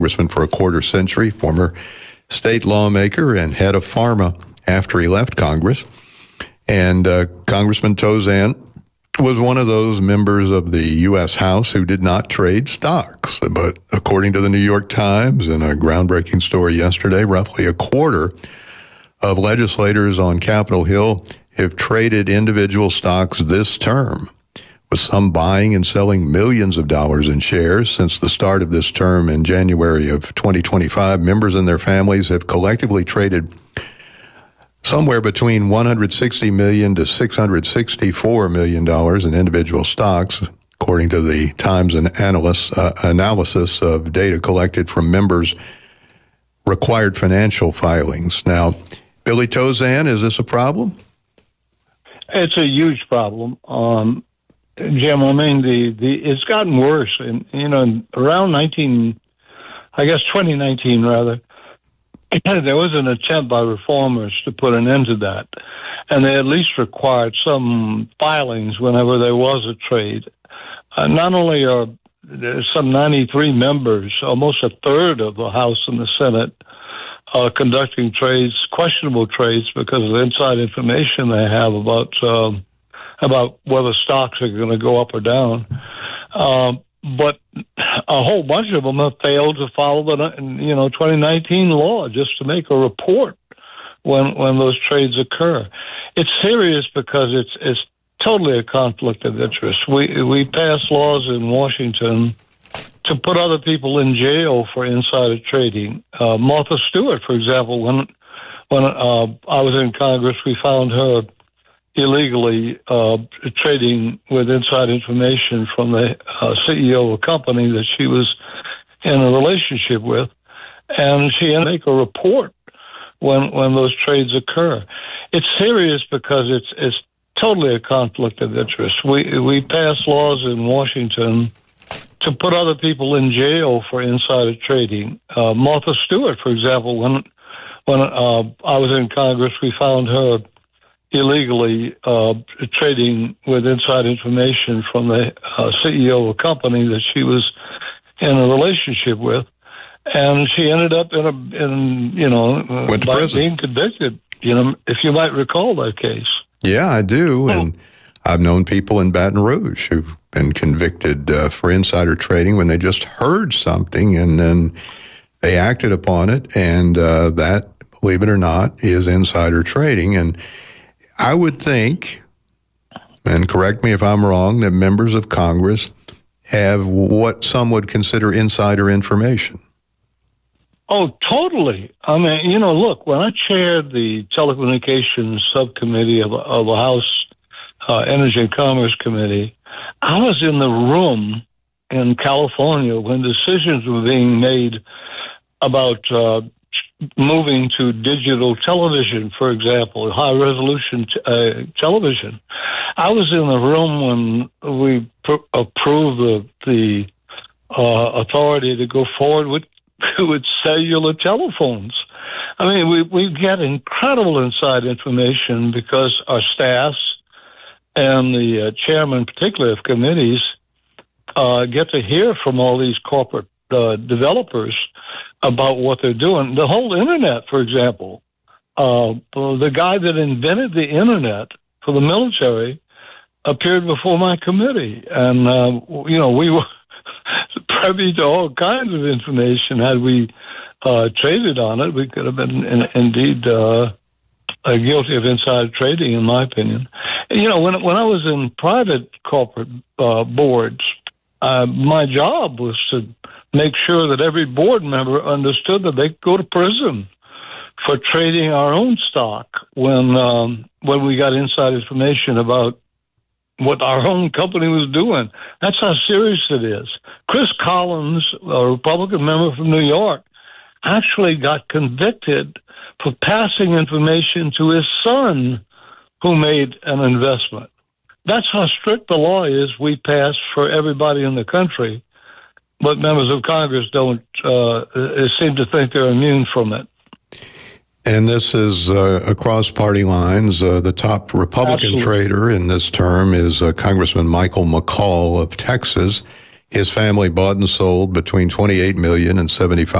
Congressman for a quarter century, former state lawmaker and head of pharma after he left Congress. And Congressman Tauzin was one of those members of the U.S. House who did not trade stocks. But according to the New York Times, in a groundbreaking story yesterday, roughly a quarter of legislators on Capitol Hill have traded individual stocks this term, with some buying and selling millions of dollars in shares. Since the start of this term in January of 2025, members and their families have collectively traded somewhere between $160 million to $664 million in individual stocks, according to the Times analysis of data collected from members' required financial filings. Now, Billy Tauzin, is this a problem? It's a huge problem. Jim, I mean, it's gotten worse. And, around 2019 rather, there was an attempt by reformers to put an end to that. And they at least required some filings whenever there was a trade. Not only are there some 93 members, almost a third of the House and the Senate, conducting trades, questionable trades, because of the inside information they have about whether stocks are going to go up or down. But a whole bunch of them have failed to follow the 2019 law just to make a report when those trades occur. It's serious because it's totally a conflict of interest. We pass laws in Washington to put other people in jail for insider trading. Martha Stewart, for example, when I was in Congress, we found her illegally trading with inside information from the CEO of a company that she was in a relationship with, and she had to make a report when those trades occur. It's serious because it's totally a conflict of interest. We pass laws in Washington to put other people in jail for insider trading. Martha Stewart, for example, when I was in Congress, we found her illegally trading with inside information from the CEO of a company that she was in a relationship with, and she ended up went to prison, being convicted. If you might recall that case. Yeah, I do, and I've known people in Baton Rouge who've been convicted for insider trading when they just heard something and then they acted upon it, and that, believe it or not, is insider trading. And I would think, and correct me if I'm wrong, that members of Congress have what some would consider insider information. Oh, totally. I mean, look, when I chaired the Telecommunications Subcommittee of the House Energy and Commerce Committee, I was in the room in California when decisions were being made about moving to digital television, for example, high-resolution television. I was in the room when we approved the authority to go forward with cellular telephones. I mean, we get incredible inside information because our staffs and the chairman, particularly of committees, get to hear from all these corporate developers about what they're doing. The whole internet, for example, the guy that invented the internet for the military appeared before my committee. And, we were privy to all kinds of information. Had we traded on it, we could have been indeed guilty of insider trading, in my opinion. When I was in private corporate boards, my job was to make sure that every board member understood that they could go to prison for trading our own stock when we got inside information about what our own company was doing. That's how serious it is. Chris Collins, a Republican member from New York, actually got convicted for passing information to his son who made an investment. That's how strict the law is we pass for everybody in the country. But members of Congress don't seem to think they're immune from it. And this is across party lines. The top Republican trader in this term is Congressman Michael McCaul of Texas. His family bought and sold between 28 million and 75